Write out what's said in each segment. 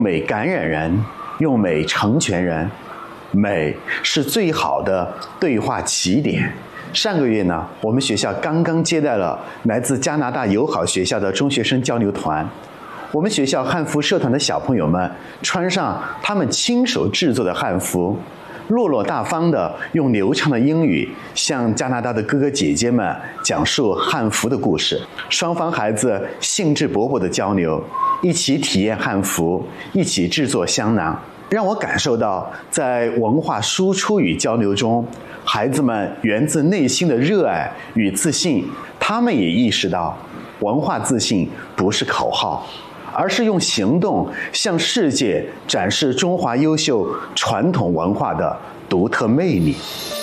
美感染人，用美成全人，美是最好的对话起点。上个月呢，我们学校刚刚接待了来自加拿大友好学校的中学生交流团。我们学校汉服社团的小朋友们穿上他们亲手制作的汉服，落落大方地用流畅的英语向加拿大的哥哥姐姐们讲述汉服的故事。双方孩子兴致勃勃地交流，一起体验汉服，一起制作香囊，让我感受到在文化输出与交流中，孩子们源自内心的热爱与自信。他们也意识到，文化自信不是口号，而是用行动向世界展示中华优秀传统文化的独特魅力。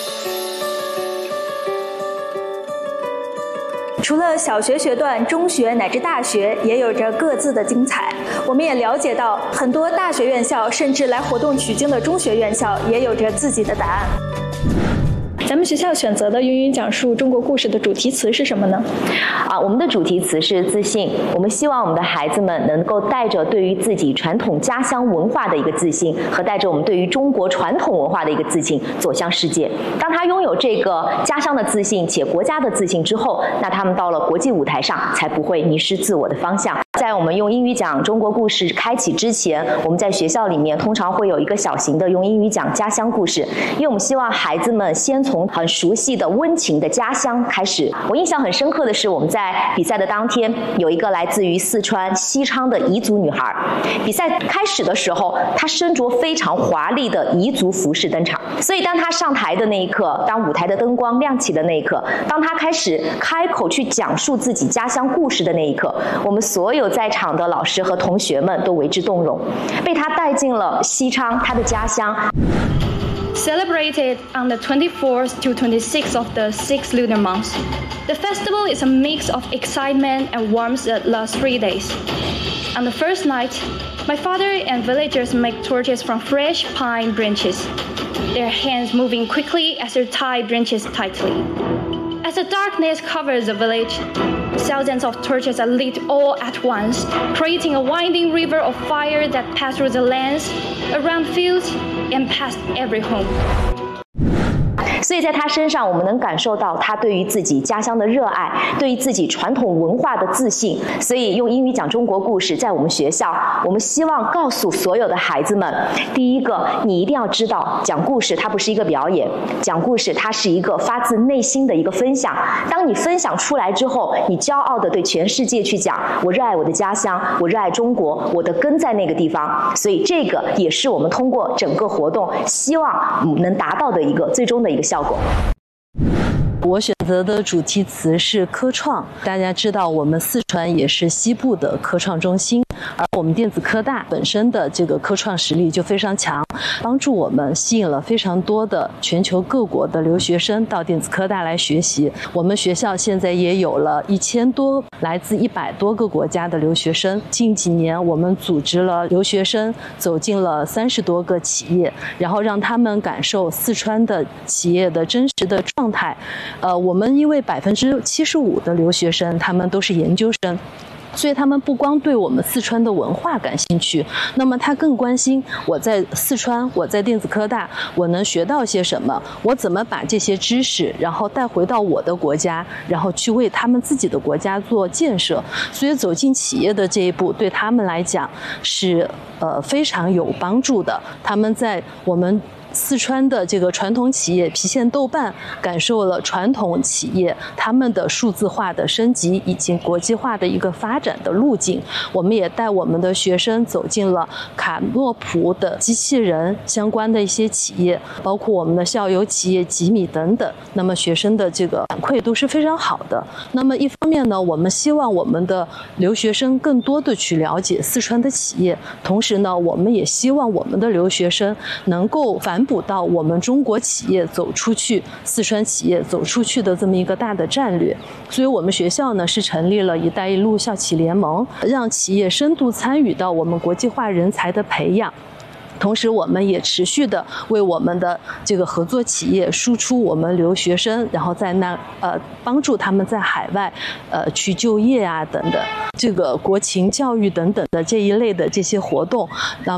除了小学学段，中学乃至大学也有着各自的精彩。我们也了解到，很多大学院校甚至来活动取经的中学院校也有着自己的答案。咱们学校选择的芸芸讲述中国故事的主题词是什么呢？ 我们的主题词是自信。我们希望我们的孩子们能够带着对于自己传统家乡文化的一个自信，和带着我们对于中国传统文化的一个自信走向世界。当他拥有这个家乡的自信且国家的自信之后，那他们到了国际舞台上才不会迷失自我的方向。在我们用英语讲中国故事开启之前，我们在学校里面通常会有一个小型的用英语讲家乡故事，因为我们希望孩子们先从很熟悉的温情的家乡开始。我印象很深刻的是，我们在比赛的当天，有一个来自于四川西昌的彝族女孩。比赛开始的时候，她身着非常华丽的彝族服饰登场，所以当她上台的那一刻，当舞台的灯光亮起的那一刻，当她开始开口去讲述自己家乡故事的那一刻，我们所有在场的老师和同学们都为之动容，被她带进了西昌，她的家乡。 Celebrated on the 24th to 26th of the 6th lunar month. The festival is a mix of excitement and warmth that lasts 3 days. On the first night, my father and villagers make torches from fresh pine branches, their hands moving quickly as they tie branches tightly. As the darkness covers the village, thousands of torches are lit all at once, creating a winding river of fire that passes through the lands, around fields, and past every home. 所以在他身上，我们能感受到他对于自己家乡的热爱，对于自己传统文化的自信。所以用英语讲中国故事，在我们学校，我们希望告诉所有的孩子们，第一个，你一定要知道，讲故事它不是一个表演，讲故事它是一个发自内心的一个分享。当你分享出来之后，你骄傲地对全世界去讲，我热爱我的家乡，我热爱中国，我的根在那个地方。所以这个也是我们通过整个活动希望能达到的一个最终的一个效果。 我选择的主题词是科创。大家知道，我们四川也是西部的科创中心，而我们电子科大本身的这个科创实力就非常强，帮助我们吸引了非常多的全球各国的留学生到电子科大来学习。我们学校现在也有了1000多来自100多个国家的留学生。近几年，我们组织了留学生走进了30多个企业，然后让他们感受四川的企业的真实的状态。我们因为75%的留学生他们都是研究生，所以他们不光对我们四川的文化感兴趣，那么他更关心我在四川，我在电子科大，我能学到些什么，我怎么把这些知识然后带回到我的国家，然后去为他们自己的国家做建设。所以走进企业的这一步对他们来讲是非常有帮助的。他们在我们四川的这个传统企业郫县豆瓣感受了传统企业他们的数字化的升级以及国际化的一个发展的路径。我们也带我们的学生走进了卡诺普的机器人相关的一些企业，包括我们的校友企业吉米等等。那么学生的这个反馈都是非常好的。那么一方面呢，我们希望我们的留学生更多的去了解四川的企业，同时呢，我们也希望我们的留学生能够反哺到我们中国企业走出去，四川企业走出去的这么一个大的战略。所以我们学校呢是成立了一带一路校企联盟，让企业深度参与到我们国际化人才的培养。 同时我们也持续的为我们的这个合作企业输出我们留学生，然后在那帮助他们在海外去就业啊等等，这个国情教育等等的这一类的这些活动，那